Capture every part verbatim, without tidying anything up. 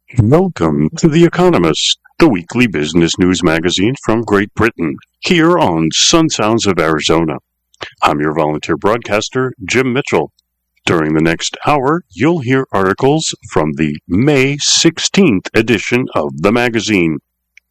Welcome to The Economist, the weekly business news magazine from Great Britain, here on Sun Sounds of Arizona. I'm your volunteer broadcaster, Jim Mitchell. During the next hour, you'll hear articles from the May sixteenth edition of the magazine.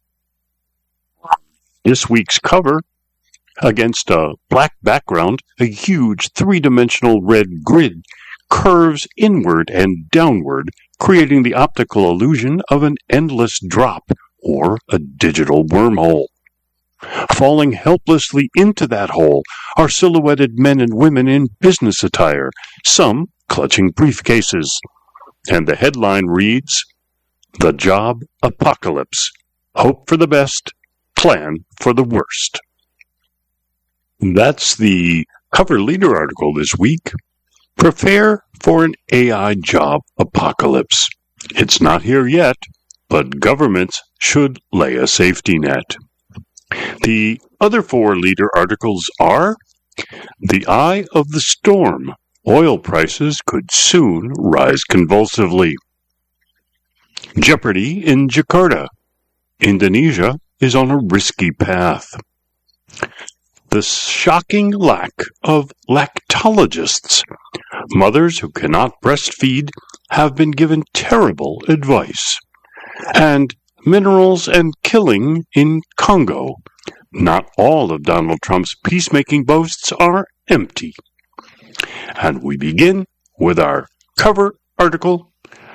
This week's cover, against a black background, a huge three-dimensional red grid curves inward and downward, creating the optical illusion of an endless drop, or a digital wormhole. Falling helplessly into that hole are silhouetted men and women in business attire, some clutching briefcases. And the headline reads, "The Job Apocalypse. Hope for the best, plan for the worst." That's the cover leader article this week. Prepare for an A I job apocalypse. It's not here yet, but governments should lay a safety net. The other four leader articles are: The Eye of the Storm. Oil prices could soon rise convulsively. Jeopardy in Jakarta. Indonesia is on a risky path. The shocking lack of lactologists. Mothers who cannot breastfeed have been given terrible advice. And minerals and killing in Congo. Not all of Donald Trump's peacemaking boasts are empty. And we begin with our cover article,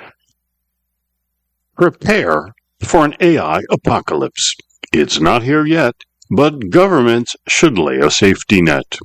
Prepare for an A I Apocalypse. It's not here yet, but governments should lay a safety net.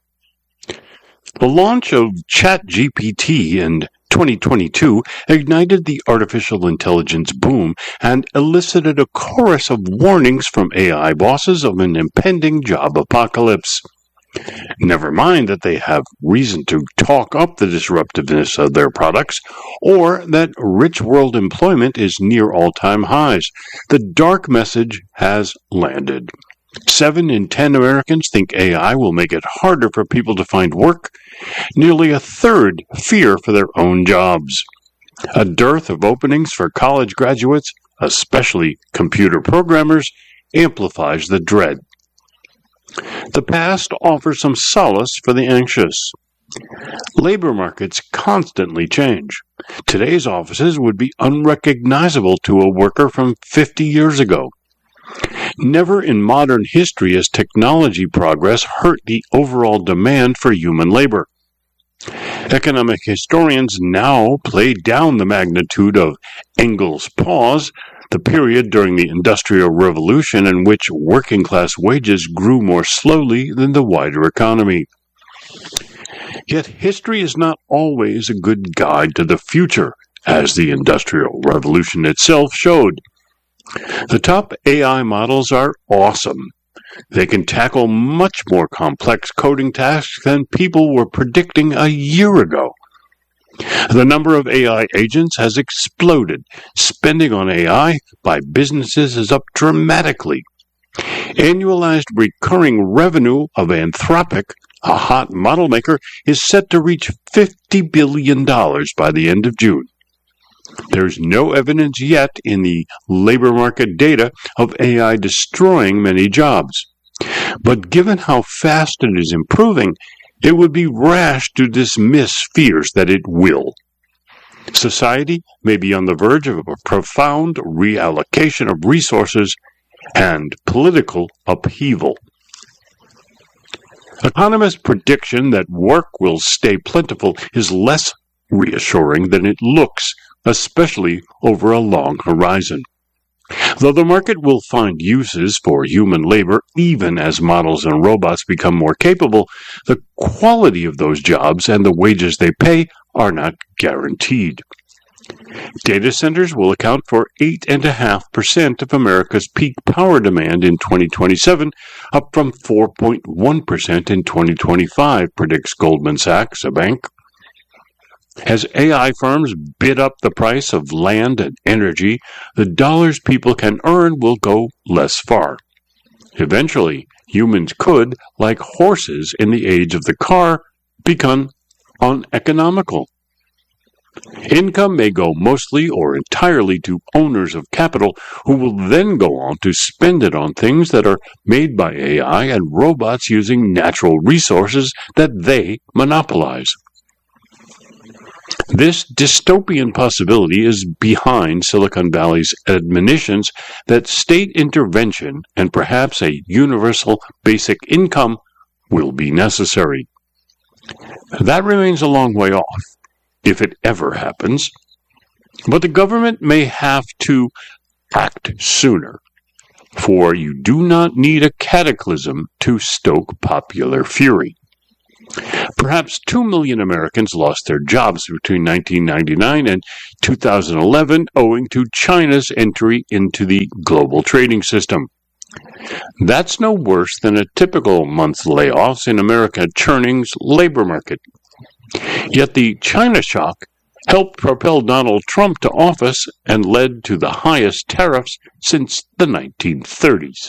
The launch of ChatGPT in twenty twenty-two ignited the artificial intelligence boom and elicited a chorus of warnings from A I bosses of an impending job apocalypse. Never mind that they have reason to talk up the disruptiveness of their products, or that rich world employment is near all-time highs. The dark message has landed. Seven in ten Americans think A I will make it harder for people to find work. Nearly a third fear for their own jobs. A dearth of openings for college graduates, especially computer programmers, amplifies the dread. The past offers some solace for the anxious. Labor markets constantly change. Today's offices would be unrecognizable to a worker from fifty years ago. Never in modern history has technology progress hurt the overall demand for human labor. Economic historians now play down the magnitude of Engels' pause, the period during the Industrial Revolution in which working-class wages grew more slowly than the wider economy. Yet history is not always a good guide to the future, as the Industrial Revolution itself showed. The top A I models are awesome. They can tackle much more complex coding tasks than people were predicting a year ago. The number of A I agents has exploded. Spending on A I by businesses is up dramatically. Annualized recurring revenue of Anthropic, a hot model maker, is set to reach fifty billion dollars by the end of June. There's no evidence yet in the labor market data of A I destroying many jobs. But given how fast it is improving, it would be rash to dismiss fears that it will. Society may be on the verge of a profound reallocation of resources and political upheaval. Economists' prediction that work will stay plentiful is less reassuring than it looks, especially over a long horizon. Though the market will find uses for human labor even as models and robots become more capable, the quality of those jobs and the wages they pay are not guaranteed. Data centers will account for eight point five percent of America's peak power demand in twenty twenty-seven, up from four point one percent in twenty twenty-five, predicts Goldman Sachs, a bank. As A I firms bid up the price of land and energy, the dollars people can earn will go less far. Eventually, humans could, like horses in the age of the car, become uneconomical. Income may go mostly or entirely to owners of capital who will then go on to spend it on things that are made by A I and robots using natural resources that they monopolize. This dystopian possibility is behind Silicon Valley's admonitions that state intervention and perhaps a universal basic income will be necessary. That remains a long way off, if it ever happens, but the government may have to act sooner, for you do not need a cataclysm to stoke popular fury. Perhaps two million Americans lost their jobs between nineteen ninety-nine and two thousand eleven owing to China's entry into the global trading system. That's no worse than a typical month's layoffs in America churning's labor market. Yet the China shock helped propel Donald Trump to office and led to the highest tariffs since the nineteen thirties.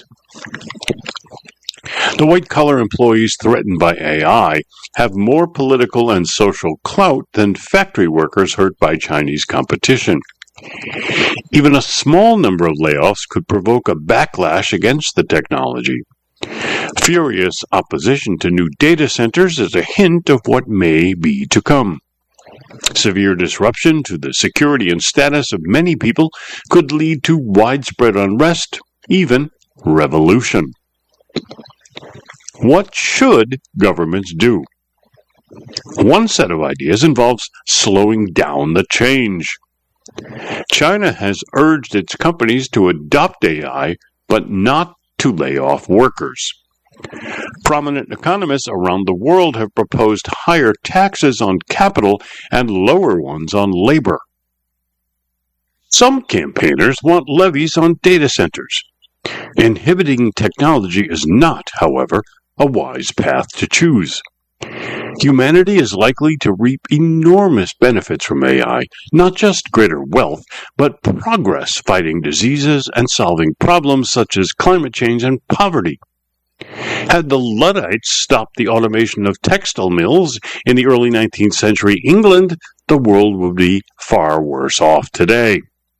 The white-collar employees threatened by A I have more political and social clout than factory workers hurt by Chinese competition. Even a small number of layoffs could provoke a backlash against the technology. Furious opposition to new data centers is a hint of what may be to come. Severe disruption to the security and status of many people could lead to widespread unrest, even revolution. What should governments do? One set of ideas involves slowing down the change. China has urged its companies to adopt A I, but not to lay off workers. Prominent economists around the world have proposed higher taxes on capital and lower ones on labor. Some campaigners want levies on data centers. Inhibiting technology is not, however, a wise path to choose. Humanity is likely to reap enormous benefits from A I, not just greater wealth, but progress fighting diseases and solving problems such as climate change and poverty. Had the Luddites stopped the automation of textile mills in the early nineteenth century England, the world would be far worse off today.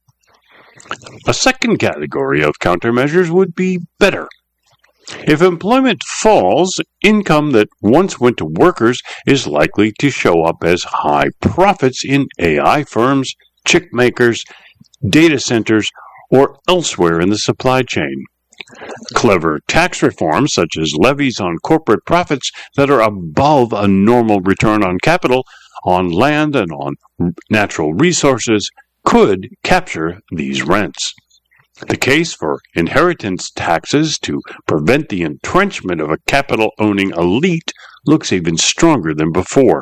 A second category of countermeasures would be better. If employment falls, income that once went to workers is likely to show up as high profits in A I firms, chip makers, data centers, or elsewhere in the supply chain. Clever tax reforms, such as levies on corporate profits that are above a normal return on capital, on land and on natural resources, could capture these rents. The case for inheritance taxes to prevent the entrenchment of a capital-owning elite looks even stronger than before.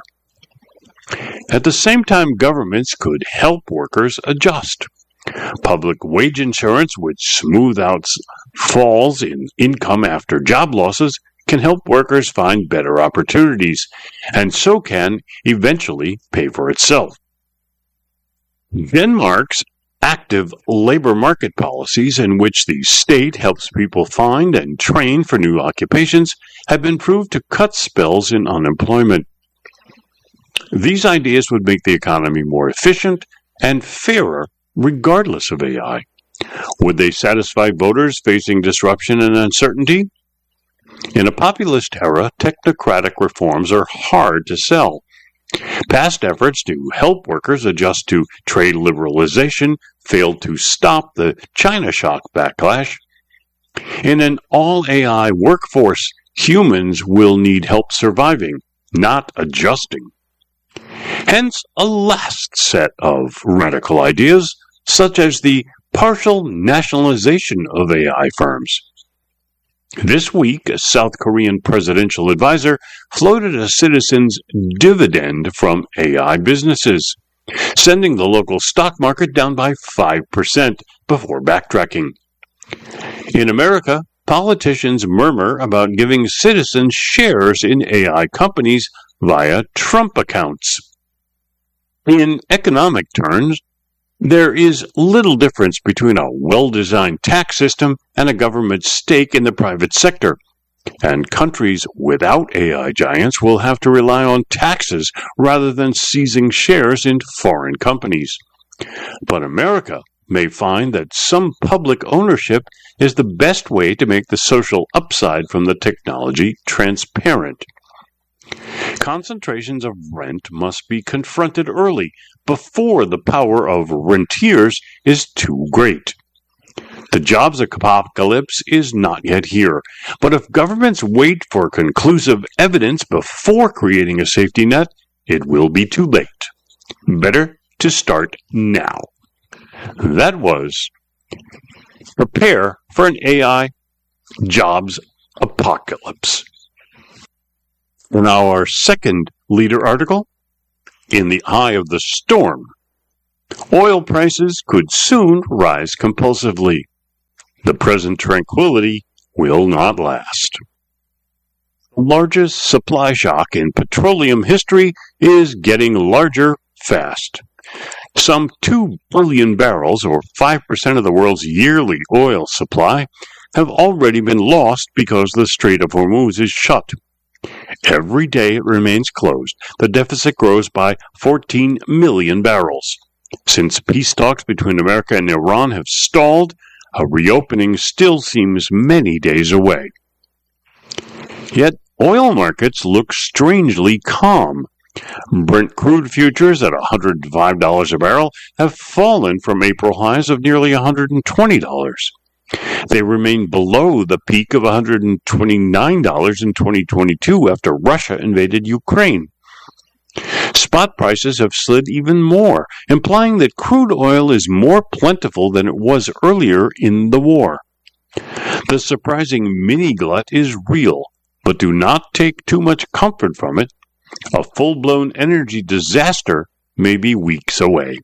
At the same time, governments could help workers adjust. Public wage insurance, which smooth out falls in income after job losses, can help workers find better opportunities, and so can eventually pay for itself. Denmark's active labor market policies, in which the state helps people find and train for new occupations, have been proved to cut spells in unemployment. These ideas would make the economy more efficient and fairer regardless of A I. Would they satisfy voters facing disruption and uncertainty? In a populist era, technocratic reforms are hard to sell. Past efforts to help workers adjust to trade liberalization failed to stop the China shock backlash. In an all-A I workforce, humans will need help surviving, not adjusting. Hence, a last set of radical ideas, such as the partial nationalization of A I firms. This week, a South Korean presidential advisor floated a citizen's dividend from A I businesses, sending the local stock market down by five percent before backtracking. In America, politicians murmur about giving citizens shares in A I companies via Trump accounts. In economic terms, there is little difference between a well-designed tax system and a government stake in the private sector. And countries without A I giants will have to rely on taxes rather than seizing shares in foreign companies. But America may find that some public ownership is the best way to make the social upside from the technology transparent. Concentrations of rent must be confronted early, before the power of rentiers is too great. The jobs apocalypse is not yet here, but if governments wait for conclusive evidence before creating a safety net, it will be too late. Better to start now. That was Prepare for an A I Jobs Apocalypse. In our second leader article, In the Eye of the Storm, oil prices could soon rise compulsively. The present tranquility will not last. The largest supply shock in petroleum history is getting larger fast. Some two billion barrels, or five percent of the world's yearly oil supply, have already been lost because the Strait of Hormuz is shut. Every day it remains closed, the deficit grows by fourteen million barrels. Since peace talks between America and Iran have stalled, a reopening still seems many days away. Yet oil markets look strangely calm. Brent crude futures at one hundred five dollars a barrel have fallen from April highs of nearly one hundred twenty dollars. They remain below the peak of one hundred twenty-nine dollars in twenty twenty-two after Russia invaded Ukraine. Spot prices have slid even more, implying that crude oil is more plentiful than it was earlier in the war. The surprising mini-glut is real, but do not take too much comfort from it. A full-blown energy disaster may be weeks away.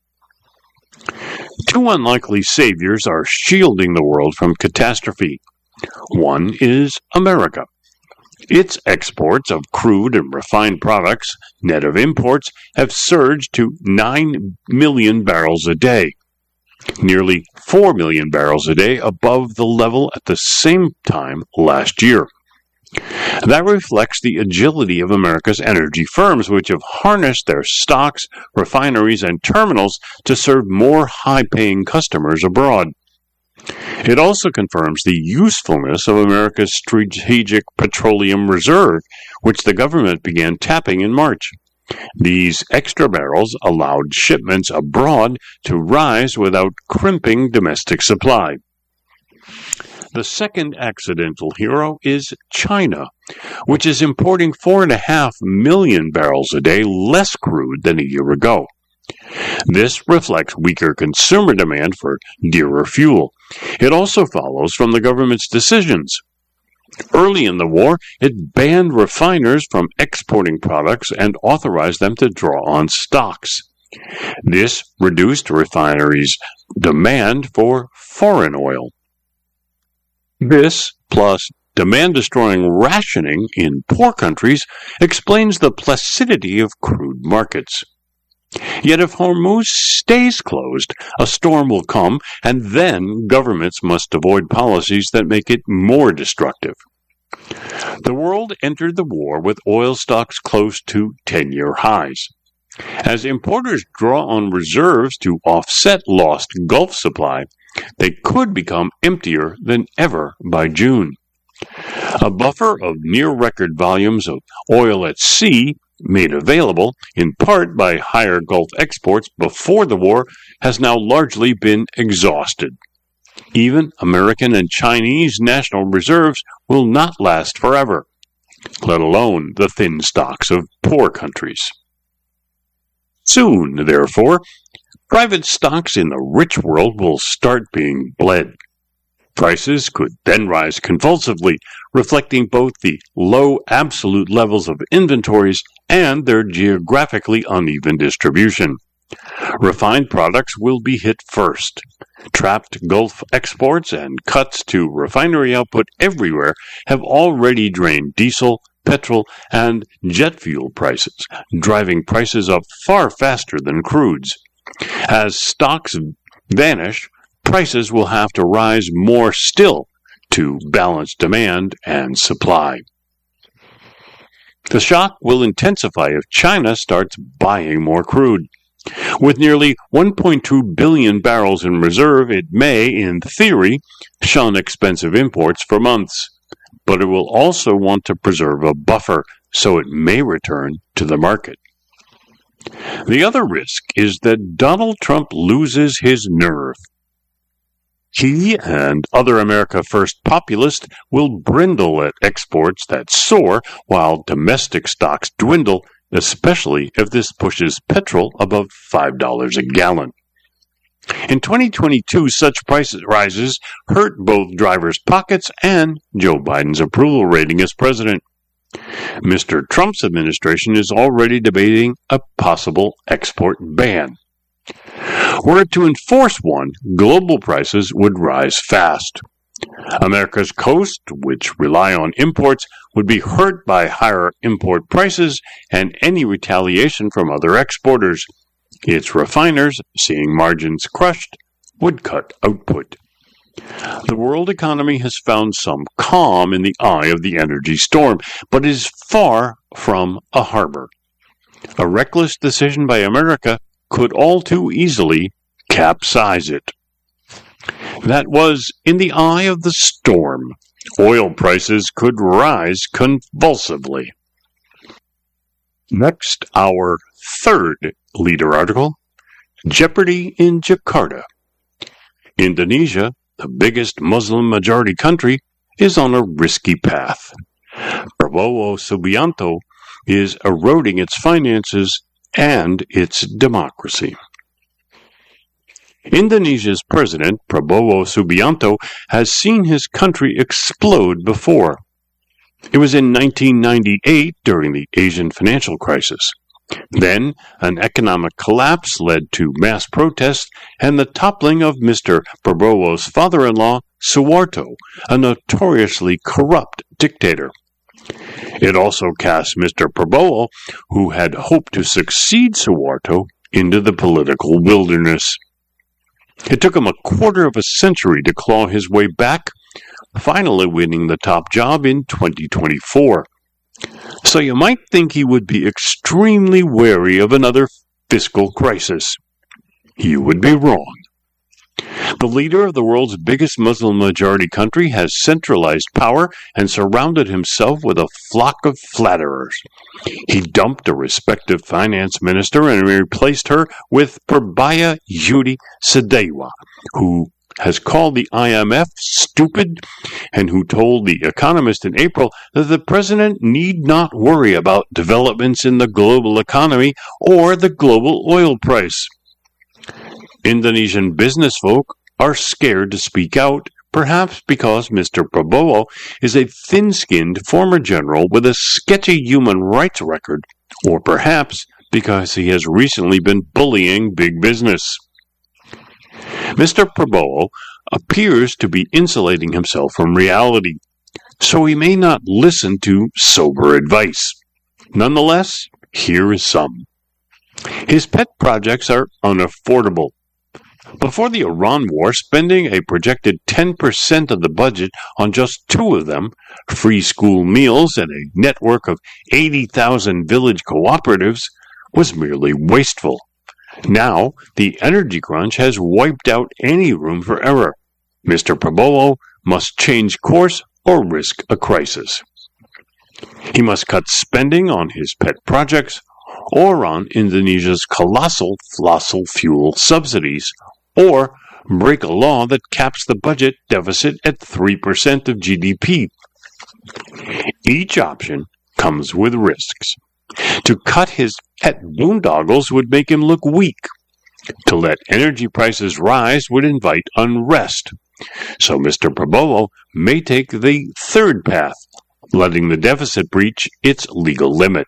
Two unlikely saviors are shielding the world from catastrophe. One is America. Its exports of crude and refined products, net of imports, have surged to nine million barrels a day, nearly four million barrels a day above the level at the same time last year. That reflects the agility of America's energy firms, which have harnessed their stocks, refineries, and terminals to serve more high-paying customers abroad. It also confirms the usefulness of America's Strategic Petroleum Reserve, which the government began tapping in March. These extra barrels allowed shipments abroad to rise without crimping domestic supply. The second accidental hero is China, which is importing four and a half million barrels a day less crude than a year ago. This reflects weaker consumer demand for dearer fuel. It also follows from the government's decisions. Early in the war, it banned refiners from exporting products and authorized them to draw on stocks. This reduced refineries' demand for foreign oil. This, plus demand-destroying rationing in poor countries, explains the placidity of crude markets. Yet if Hormuz stays closed, a storm will come, and then governments must avoid policies that make it more destructive. The world entered the war with oil stocks close to ten-year highs. As importers draw on reserves to offset lost Gulf supply, they could become emptier than ever by June. A buffer of near-record volumes of oil at sea, made available in part by higher Gulf exports before the war, has now largely been exhausted. Even American and Chinese national reserves will not last forever, let alone the thin stocks of poor countries. Soon, therefore, private stocks in the rich world will start being bled. Prices could then rise convulsively, reflecting both the low absolute levels of inventories and their geographically uneven distribution. Refined products will be hit first. Trapped Gulf exports and cuts to refinery output everywhere have already drained diesel, petrol, and jet fuel prices, driving prices up far faster than crudes. As stocks vanish, prices will have to rise more still to balance demand and supply. The shock will intensify if China starts buying more crude. With nearly one point two billion barrels in reserve, it may, in theory, shun expensive imports for months. But it will also want to preserve a buffer, so it may return to the market. The other risk is that Donald Trump loses his nerve. He and other America First populists will brindle at exports that soar while domestic stocks dwindle, especially if this pushes petrol above five dollars a gallon. In twenty twenty-two, such price rises hurt both drivers' pockets and Joe Biden's approval rating as president. Mister Trump's administration is already debating a possible export ban. Were it to enforce one, global prices would rise fast. America's coast, which rely on imports, would be hurt by higher import prices and any retaliation from other exporters. Its refiners, seeing margins crushed, would cut output. The world economy has found some calm in the eye of the energy storm, but is far from a harbor. A reckless decision by America could all too easily capsize it. That was in the eye of the storm. Oil prices could rise convulsively. Next, our third leader article, Jeopardy in Jakarta. Indonesia, the biggest Muslim-majority country, is on a risky path. Prabowo Subianto is eroding its finances and its democracy. Indonesia's president, Prabowo Subianto, has seen his country explode before. It was in nineteen ninety-eight during the Asian financial crisis. Then, an economic collapse led to mass protests and the toppling of Mister Prabowo's father-in-law, Suharto, a notoriously corrupt dictator. It also cast Mister Prabowo, who had hoped to succeed Suharto, into the political wilderness. It took him a quarter of a century to claw his way back, finally winning the top job in twenty twenty-four. So you might think he would be extremely wary of another fiscal crisis. You would be wrong. The leader of the world's biggest Muslim-majority country has centralized power and surrounded himself with a flock of flatterers. He dumped a respected finance minister and replaced her with Purbaya Yudi Sadewa, who has called the I M F stupid and who told The Economist in April that the president need not worry about developments in the global economy or the global oil price. Indonesian business folk are scared to speak out, perhaps because Mister Prabowo is a thin-skinned former general with a sketchy human rights record, or perhaps because he has recently been bullying big business. Mister Prabowo appears to be insulating himself from reality, so he may not listen to sober advice. Nonetheless, here is some. His pet projects are unaffordable. Before the Iran war, spending a projected ten percent of the budget on just two of them, free school meals and a network of eighty thousand village cooperatives, was merely wasteful. Now, the energy crunch has wiped out any room for error. Mister Prabowo must change course or risk a crisis. He must cut spending on his pet projects or on Indonesia's colossal fossil fuel subsidies, or break a law that caps the budget deficit at three percent of G D P. Each option comes with risks. To cut his pet boondoggles would make him look weak. To let energy prices rise would invite unrest. So Mister Prabowo may take the third path, letting the deficit breach its legal limit.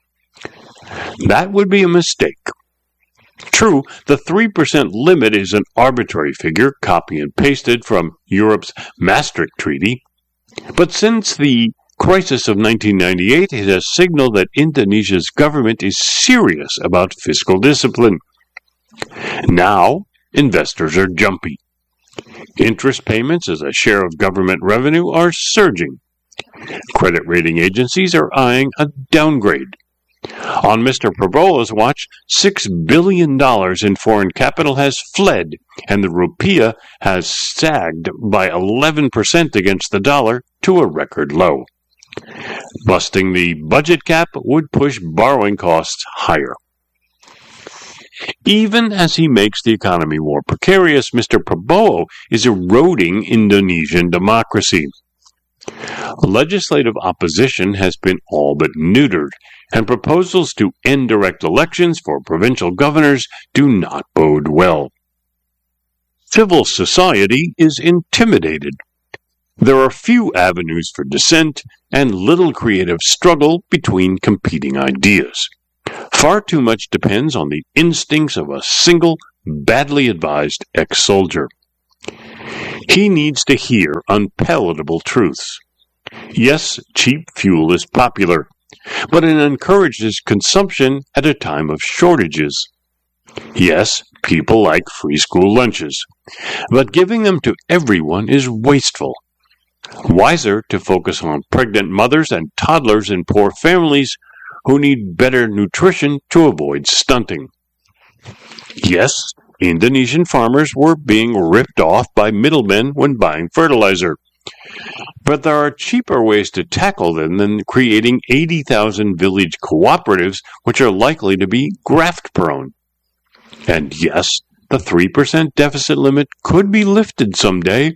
That would be a mistake. True, the three percent limit is an arbitrary figure, copy and pasted from Europe's Maastricht Treaty, but since the crisis of nineteen ninety-eight, it has signaled that Indonesia's government is serious about fiscal discipline. Now, investors are jumpy. Interest payments as a share of government revenue are surging. Credit rating agencies are eyeing a downgrade. On Mister Prabowo's watch, six billion dollars in foreign capital has fled, and the rupiah has sagged by eleven percent against the dollar to a record low. Busting the budget cap would push borrowing costs higher. Even as he makes the economy more precarious, Mister Prabowo is eroding Indonesian democracy. Legislative opposition has been all but neutered, and proposals to end direct elections for provincial governors do not bode well. Civil society is intimidated. There are few avenues for dissent and little creative struggle between competing ideas. Far too much depends on the instincts of a single, badly advised ex-soldier. He needs to hear unpalatable truths. Yes, cheap fuel is popular, but it encourages consumption at a time of shortages. Yes, people like free school lunches, but giving them to everyone is wasteful. Wiser to focus on pregnant mothers and toddlers in poor families who need better nutrition to avoid stunting. Yes, Indonesian farmers were being ripped off by middlemen when buying fertilizer. But there are cheaper ways to tackle them than creating eighty thousand village cooperatives which are likely to be graft-prone. And yes, the three percent deficit limit could be lifted someday.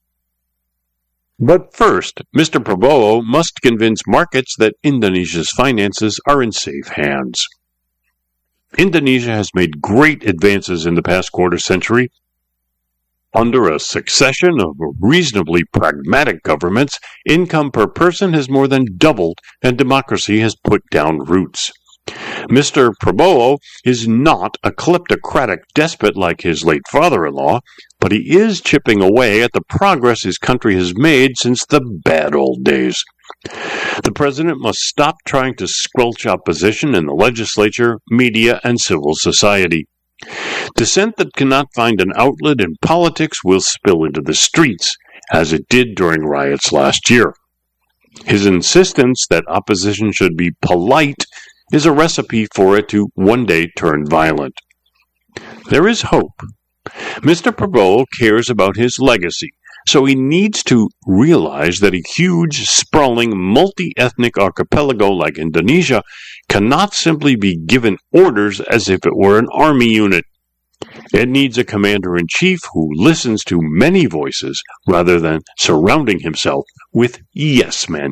But first, Mister Prabowo must convince markets that Indonesia's finances are in safe hands. Indonesia has made great advances in the past quarter century. Under a succession of reasonably pragmatic governments, income per person has more than doubled and democracy has put down roots. Mister Prabowo is not a kleptocratic despot like his late father-in-law, but he is chipping away at the progress his country has made since the bad old days. The president must stop trying to squelch opposition in the legislature, media, and civil society. Dissent that cannot find an outlet in politics will spill into the streets, as it did during riots last year. His insistence that opposition should be polite is a recipe for it to one day turn violent. There is hope. Mister Prabowo cares about his legacy, so he needs to realize that a huge, sprawling, multi-ethnic archipelago like Indonesia cannot simply be given orders as if it were an army unit. It needs a commander-in-chief who listens to many voices rather than surrounding himself with yes-men.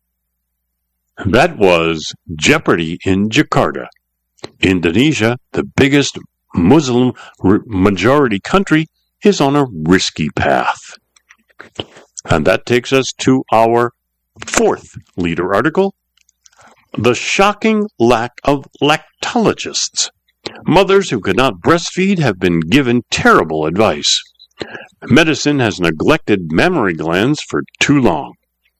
That was Jeopardy in Jakarta. Indonesia, the biggest Muslim majority country, is on a risky path. And that takes us to our fourth leader article, The Shocking Lack of Lactologists. Mothers who could not breastfeed have been given terrible advice. Medicine has neglected mammary glands for too long.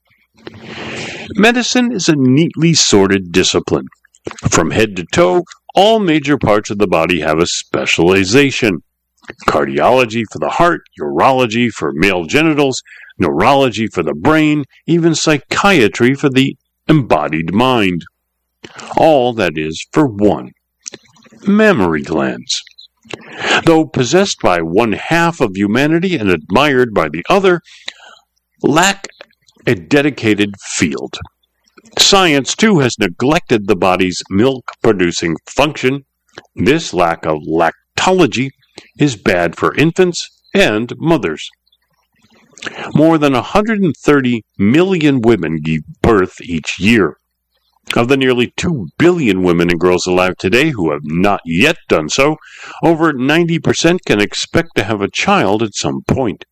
Medicine is a neatly sorted discipline. From head to toe, all major parts of the body have a specialization. Cardiology for the heart, urology for male genitals, neurology for the brain, even psychiatry for the embodied mind. All, that is, for one. Mammary glands. Though possessed by one half of humanity and admired by the other, lack a dedicated field. Science, too, has neglected the body's milk-producing function. This lack of lactology is bad for infants and mothers. More than one hundred thirty million women give birth each year. Of the nearly two billion women and girls alive today who have not yet done so, over ninety percent can expect to have a child at some point.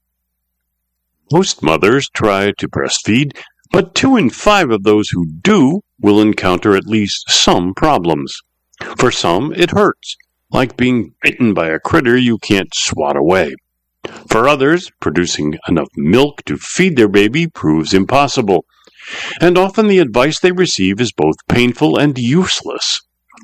Most mothers try to breastfeed, but two in five of those who do will encounter at least some problems. For some, it hurts, like being bitten by a critter you can't swat away. For others, producing enough milk to feed their baby proves impossible, and often the advice they receive is both painful and useless.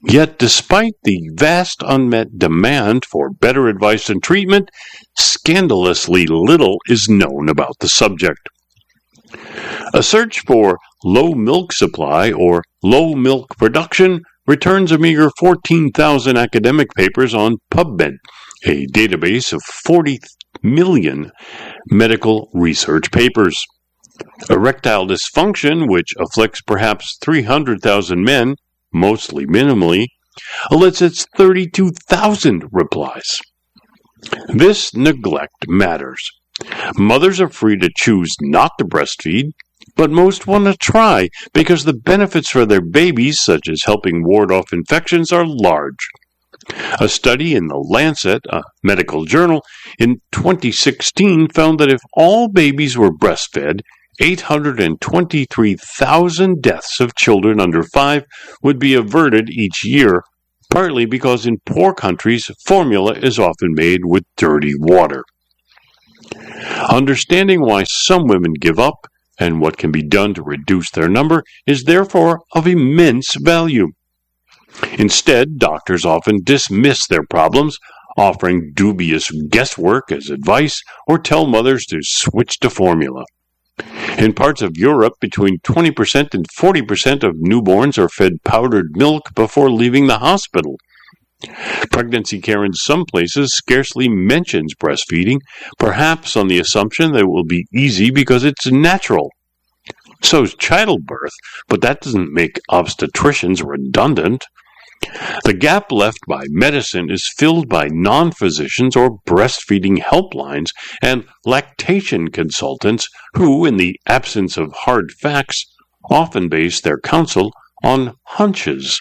Yet, despite the vast unmet demand for better advice and treatment, scandalously little is known about the subject. A search for low milk supply or low milk production returns a meager fourteen thousand academic papers on PubMed, a database of forty million medical research papers. Erectile dysfunction, which afflicts perhaps three hundred thousand men, mostly minimally, elicits thirty-two thousand replies. This neglect matters. Mothers are free to choose not to breastfeed, but most want to try because the benefits for their babies, such as helping ward off infections, are large. A study in The Lancet, a medical journal, in twenty sixteen found that if all babies were breastfed, eight hundred twenty-three thousand deaths of children under five would be averted each year, partly because in poor countries, formula is often made with dirty water. Understanding why some women give up and what can be done to reduce their number is therefore of immense value. Instead, doctors often dismiss their problems, offering dubious guesswork as advice, or tell mothers to switch to formula. In parts of Europe, between twenty percent and forty percent of newborns are fed powdered milk before leaving the hospital. Pregnancy care in some places scarcely mentions breastfeeding, perhaps on the assumption that it will be easy because it's natural. So is childbirth, but that doesn't make obstetricians redundant. The gap left by medicine is filled by non-physicians or breastfeeding helplines and lactation consultants who, in the absence of hard facts, often base their counsel on hunches.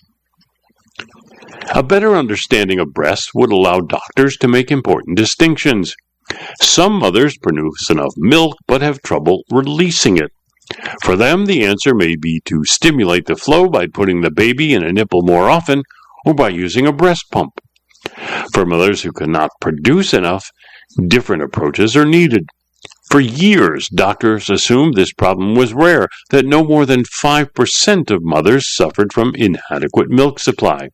A better understanding of breasts would allow doctors to make important distinctions. Some mothers produce enough milk but have trouble releasing it. For them, the answer may be to stimulate the flow by putting the baby in a nipple more often or by using a breast pump. For mothers who cannot produce enough, different approaches are needed. For years, doctors assumed this problem was rare, that no more than five percent of mothers suffered from inadequate milk supply.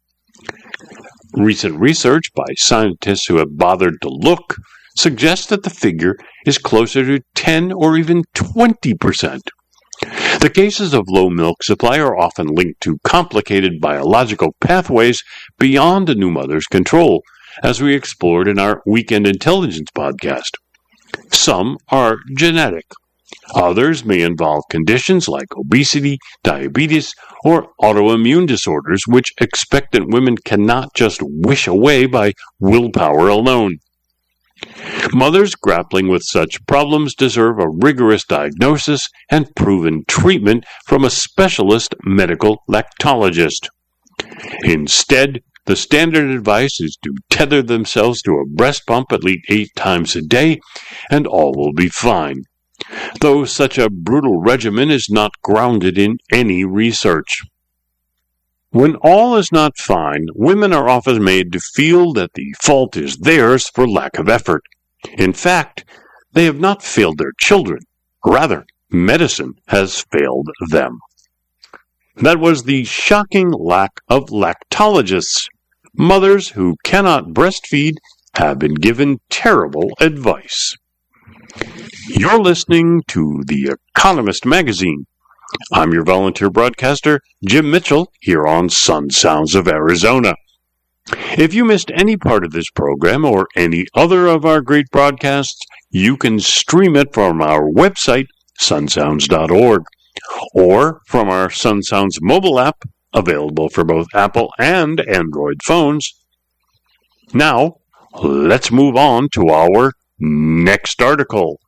Recent research by scientists who have bothered to look suggests that the figure is closer to ten or even twenty percent. The cases of low milk supply are often linked to complicated biological pathways beyond a new mother's control, as we explored in our Weekend Intelligence podcast. Some are genetic. Others may involve conditions like obesity, diabetes, or autoimmune disorders, which expectant women cannot just wish away by willpower alone. Mothers grappling with such problems deserve a rigorous diagnosis and proven treatment from a specialist medical lactologist. Instead, the standard advice is to tether themselves to a breast pump at least eight times a day, and all will be fine. Though such a brutal regimen is not grounded in any research. When all is not fine, women are often made to feel that the fault is theirs for lack of effort. In fact, they have not failed their children. Rather, medicine has failed them. That was the shocking lack of lactologists. Mothers who cannot breastfeed have been given terrible advice. You're listening to The Economist Magazine. I'm your volunteer broadcaster, Jim Mitchell, here on Sun Sounds of Arizona. If you missed any part of this program or any other of our great broadcasts, you can stream it from our website, sun sounds dot org, or from our Sun Sounds mobile app, available for both Apple and Android phones. Now, let's move on to our next article.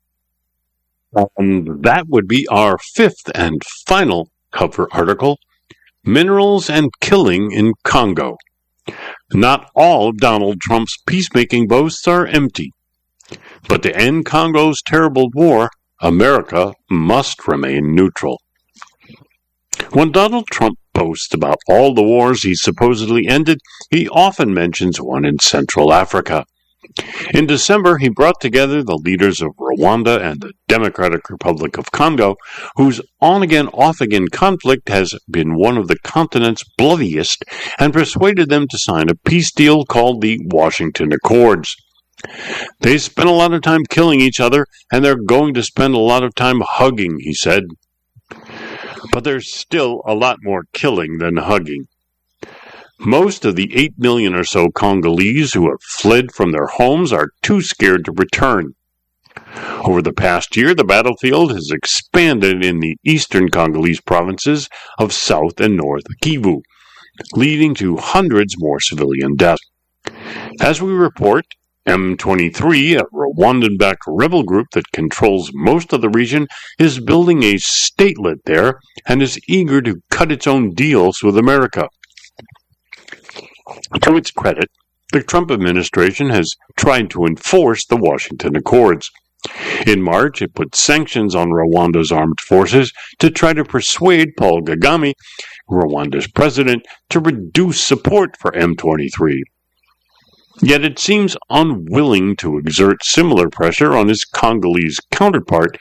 And that would be our fifth and final cover article, Minerals and Killing in Congo. Not all Donald Trump's peacemaking boasts are empty. But to end Congo's terrible war, America must remain neutral. When Donald Trump boasts about all the wars he supposedly ended, he often mentions one in Central Africa. In December, he brought together the leaders of Rwanda and the Democratic Republic of Congo, whose on-again, off-again conflict has been one of the continent's bloodiest, and persuaded them to sign a peace deal called the Washington Accords. They spent a lot of time killing each other, and they're going to spend a lot of time hugging, he said. But there's still a lot more killing than hugging. Most of the eight million or so Congolese who have fled from their homes are too scared to return. Over the past year, the battlefield has expanded in the eastern Congolese provinces of South and North Kivu, leading to hundreds more civilian deaths. As we report, M twenty-three, a Rwandan-backed rebel group that controls most of the region, is building a statelet there and is eager to cut its own deals with America. To its credit, the Trump administration has tried to enforce the Washington Accords. In March, it put sanctions on Rwanda's armed forces to try to persuade Paul Kagame, Rwanda's president, to reduce support for M twenty-three. Yet it seems unwilling to exert similar pressure on his Congolese counterpart